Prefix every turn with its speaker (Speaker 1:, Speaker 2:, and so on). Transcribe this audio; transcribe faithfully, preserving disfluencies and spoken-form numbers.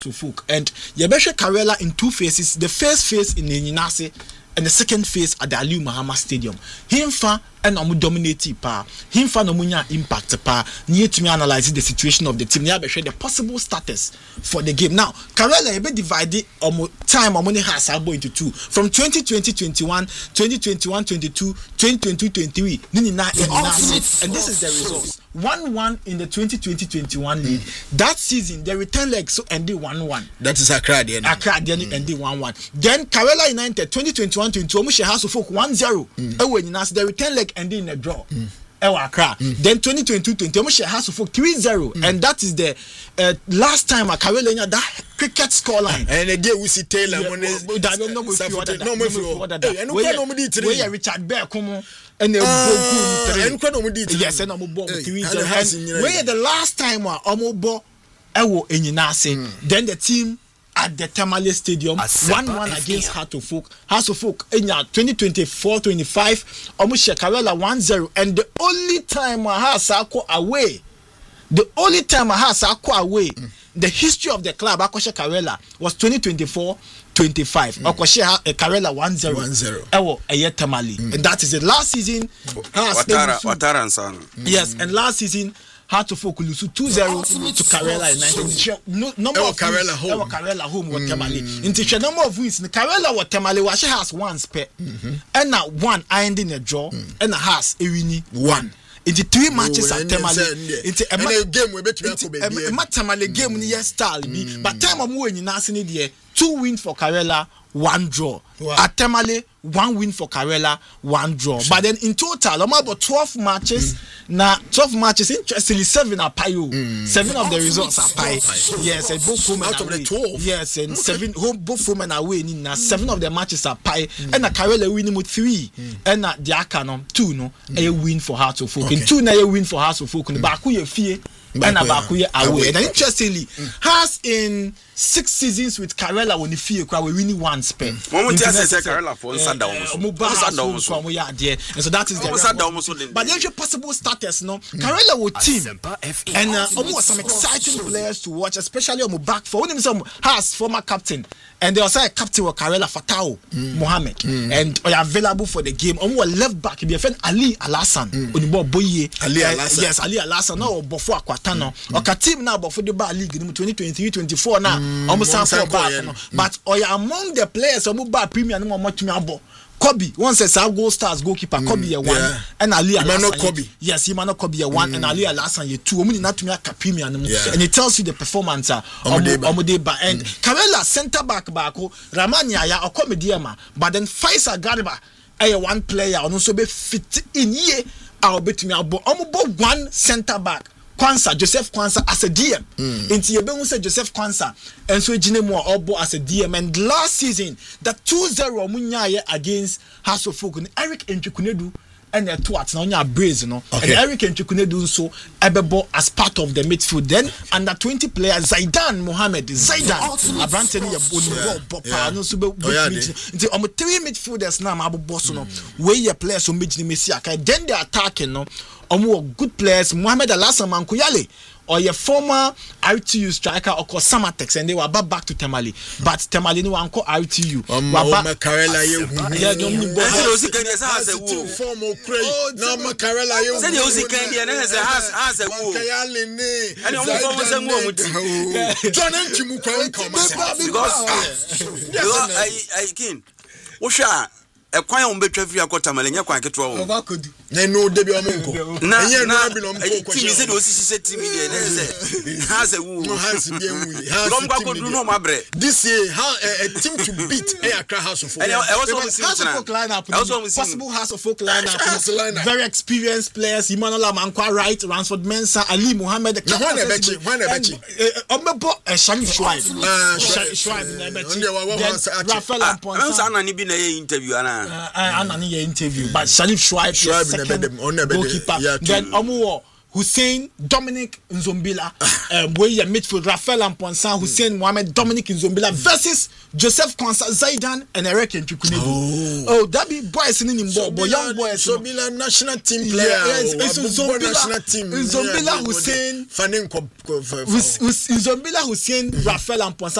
Speaker 1: to folk. And Yebeshe Karela in two phases. The first phase in Enyinase and the second phase at the Aliu Mahama Stadium. Himfa and Omu dominate pa. Himfa no munya impact pa. Near to me analyzing the situation of the team. Near share the possible status for the game. Now, Karela ebe divided omu time omuni has abo into two. From twenty twenty twenty-one, twenty twenty-one twenty-two, twenty twenty-two twenty-three. Nini na Enyinase. And this is the results. one one in the twenty twenty twenty-one league. That season, the return leg so ended one one.
Speaker 2: That is Accra then.
Speaker 1: Accra then mm. ended one one. Then Karela United twenty twenty-one twenty-two, Omushe House of Folk one zero. Mm. The return leg ended in a draw. Mm. Accra. Mm. Then twenty twenty-two twenty, Omushe House of Folk three zero. Mm. And that is the uh, last time at Karela that cricket scoreline.
Speaker 2: And again we see Taylor.
Speaker 1: Yeah, no more Richard Bear come and they uh, three. Yes, and I'm both three. Where the last time wa Omobo Ewo Enyinase, then the team at the Tamale Stadium one one against Heart of Folk. Heart of Folk in twenty twenty-four twenty-five, Omushe Karela one zero. And the only time wa Hasako away, the only time wa Hasako away, mm. the history of the club Akoshe Karela was twenty twenty-four twenty-five. Mm. Akoshe Karela one zero. one zero. Ewo eye Tamale. Mm. And that is the last season.
Speaker 3: Watara Watara and Son.
Speaker 1: Yes, and last season Heart of Folk lose two zero to Karela United. No number of
Speaker 2: Karela home.
Speaker 1: Ewo Karela home with Tamale. Into the number of wins, Karela with Tamale was has one spare. And now one ending a draw and a has a winning one. Into three matches at Tamale. Into a
Speaker 2: game we bet a
Speaker 1: Tamale game in year style be. But time of moving in Nasini there, two wins for Karela, one draw. Wow. At Tamale, one win for Karela, one draw. Sure. But then in total, about twelve matches. Mm. Now twelve matches, interestingly, seven are payo. Mm. Seven of the results are pay. Yes, and both home and
Speaker 2: out
Speaker 1: away.
Speaker 2: Of the twelve.
Speaker 1: Yes, and okay. seven home both home and away. Now seven of the matches are pay. Mm. And a Karela winning with three. Mm. And a Diakano two no mm. a win for Heart of Folk. Okay. And two na a win for Heart of Folk. And Bakuye fear. And a Bakuye away. And interestingly, mm. has in six seasons with Karela when the fear crowd we winning one spell.
Speaker 3: Moment say Karela for Sunday.
Speaker 1: And so that is the but there's a possible status no. Karela will team and uh, almost some exciting players to watch, especially on back for when some has former captain and they also a captain of Karela Fatao mm. Mohammed mm. and are available for the game. Almost left back be a friend Ali Alasan Onibo Boye
Speaker 2: Ali Alasan.
Speaker 1: Yes, Ali Alasan no before Akwatano. Okay, team now before the bar league in twenty twenty-three twenty-four now. Mm, almost four back, yeah. no. mm. But or among the players who move back premium no much me abo. Kobe once says our goal stars goalkeeper mm, Kobe a one yeah. and Ali Alasan. Kobe. Yes, he man not Kobe a one mm. and Ali Alasan ye two. Omuni not to me a premium yeah. and it tells you the performance uh, Omodeba and mm. Karela centre back bako Ramania ya Okomediema but then Faisal Garba a one player and also be fit in ye I'll bet me abo Omobo one centre back. Kwanza, Joseph Kwanza as a D M. Mm. Inti Yebenu said Joseph Kwanza and so Jinemo Obo as a D M. And last season, the two zero Munyaye against House of Folk and Eric Nchukunedu and the twats now Braze, no. Okay. And Eric Nchukunedu so Ebebo as part of the midfield. Then under twenty players, Zaidan Mohammed, Zaidan, Abrantani Yabuni Bopa, no Sube into almost three midfielders now, Abu Bosono, where your players who made Messiaka. Then they are attacking, no. Omo good players, Mohamed Alasan Mankuyale, or your former R T U striker, or called Samatex, and they were back, back to Tamale. But Tamale no one called R T U.
Speaker 2: Omo Karela, you
Speaker 3: yeah, don't need
Speaker 2: two formal crazy. No, Makarela, you
Speaker 3: said you was a candy and as a house, as a woo. And you almost a woman.
Speaker 2: John and Chimuka come
Speaker 3: because I can. Osha. A quiet on betray free Tamale, quite a trouble.
Speaker 2: They know Debbie Omonko.
Speaker 3: Now, you said, was said to me, has a woo, has a woo, no, my bread.
Speaker 2: This year, how a team to beat Accra House of Folk.
Speaker 1: I also lineup, possible House of Folk lineup, very experienced players, Imanola Mankwa Wright, Ransford Mensah, Ali Mohammed, the
Speaker 2: one a Bechi, one a Bechi,
Speaker 1: a Shani Schweib, Schweib, Raphael
Speaker 3: Amponsa, interview, Anna.
Speaker 1: Uh, uh, an interview, but Salif Schweib,
Speaker 2: Schweib
Speaker 1: second goalkeeper. Yeah, then Omuo Hussein, Dominic Nzombila, um, where you midfield Rafael Amponsa, Hussein Mohamed, Dominic Nzombila versus Joseph Kwanzaa, Zaidan, and Eric Nchukwunebu. Oh, oh that be boys in him, boy, young boys.
Speaker 2: Nzombila national team player.
Speaker 1: Yes, it's
Speaker 2: Nzombila national team.
Speaker 1: Nzombila Hussein,
Speaker 2: Fanin
Speaker 1: Nzombila Hussein, Rafael Amponsa.